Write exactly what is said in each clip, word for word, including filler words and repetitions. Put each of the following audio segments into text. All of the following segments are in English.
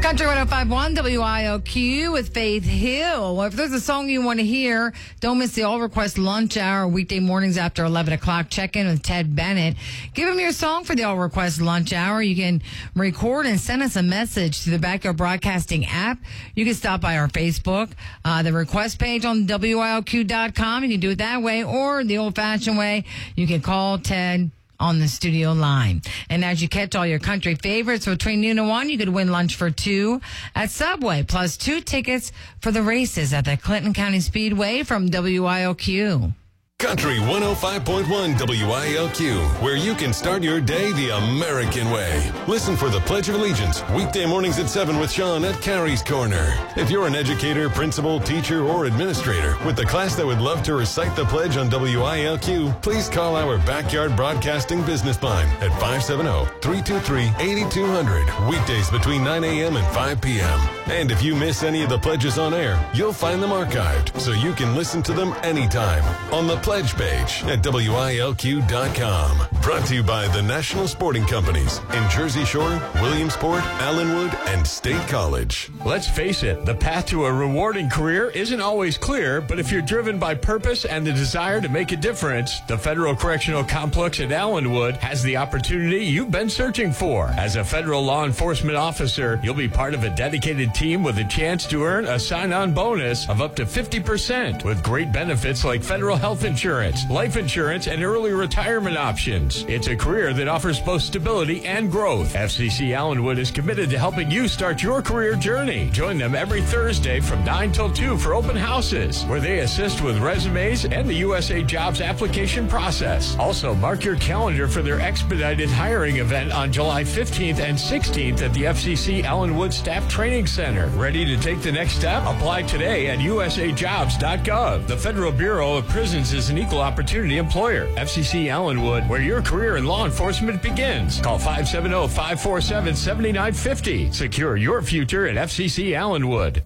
Country one oh five point one W I L Q with Faith Hill. Well, if there's a song you want to hear, don't miss the All Request Lunch Hour weekday mornings after eleven o'clock. Check in with Ted Bennett. Give him your song for the All Request Lunch Hour. You can record and send us a message to the Backyard Broadcasting app. You can stop by our Facebook, uh, the request page on W I L Q dot com. You can do it that way, or the old-fashioned way, you can call Ted on the studio line. And as you catch all your country favorites between noon and one, you could win lunch for two at Subway, plus two tickets for the races at the Clinton County Speedway from W I L Q. Country one oh five point one W I L Q, where you can start your day the American way. Listen for the Pledge of Allegiance, weekday mornings at seven with Sean at Carrie's Corner. If you're an educator, principal, teacher, or administrator with a class that would love to recite the pledge on W I L Q, please call our Backyard Broadcasting business line at five seven zero, three two three, eight two zero zero, weekdays between nine a.m. and five p.m. And if you miss any of the pledges on air, you'll find them archived so you can listen to them anytime on the Pledge page at W I L Q dot com. Brought to you by the National Sporting Companies in Jersey Shore, Williamsport, Allenwood, and State College. Let's face it, the path to a rewarding career isn't always clear, but if you're driven by purpose and the desire to make a difference, the Federal Correctional Complex at Allenwood has the opportunity you've been searching for. As a federal law enforcement officer, you'll be part of a dedicated team with a chance to earn a sign-on bonus of up to fifty percent with great benefits like federal health insurance, life insurance, and early retirement options. It's a career that offers both stability and growth. F C C Allenwood is committed to helping you start your career journey. Join them every Thursday from nine till two for open houses, where they assist with resumes and the U S A Jobs application process. Also, mark your calendar for their expedited hiring event on July fifteenth and sixteenth at the F C C Allenwood Staff Training Center. Ready to take the next step? Apply today at U S A jobs dot gov. The Federal Bureau of Prisons is an equal opportunity employer. F C C Allenwood, where your career in law enforcement begins. Call five seven zero, five four seven, seven nine five zero. Secure your future at F C C Allenwood.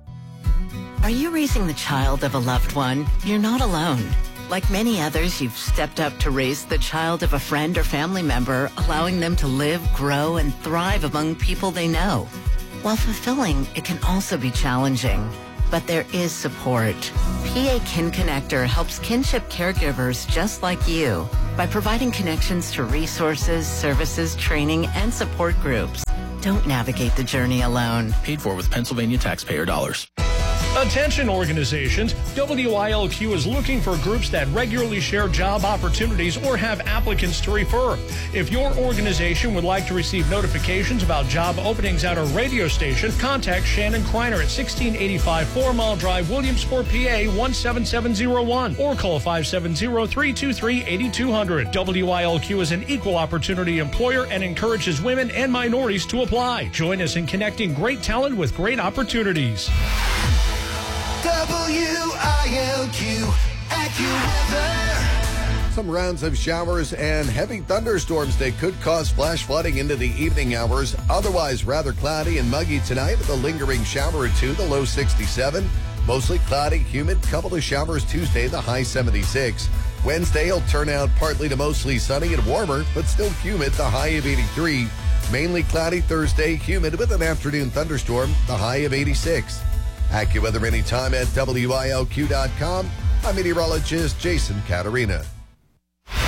Are you raising the child of a loved one? You're not alone. Like many others, you've stepped up to raise the child of a friend or family member, allowing them to live, grow, and thrive among people they know. While fulfilling, it can also be challenging. But there is support. P A Kin Connector helps kinship caregivers just like you by providing connections to resources, services, training, and support groups. Don't navigate the journey alone. Paid for with Pennsylvania taxpayer dollars. Attention organizations, W I L Q is looking for groups that regularly share job opportunities or have applicants to refer. If your organization would like to receive notifications about job openings at a radio station, contact Shannon Kreiner at sixteen eighty-five Four Mile Drive, Williamsport, P A one seven seven zero one, or call five seven zero, three two three, eight two zero zero. W I L Q is an equal opportunity employer and encourages women and minorities to apply. Join us in connecting great talent with great opportunities. W I L Q AccuWeather. Some rounds of showers and heavy thunderstorms that could cause flash flooding into the evening hours. Otherwise, rather cloudy and muggy tonight with a lingering shower or two, the low sixty-seven. Mostly cloudy, humid, couple of showers Tuesday, the high seventy-six. Wednesday will turn out partly to mostly sunny and warmer, but still humid, the high of eighty-three. Mainly cloudy Thursday, humid with an afternoon thunderstorm, the high of eighty-six. AccuWeather anytime at W I L Q dot com. I'm meteorologist Jason Caterina.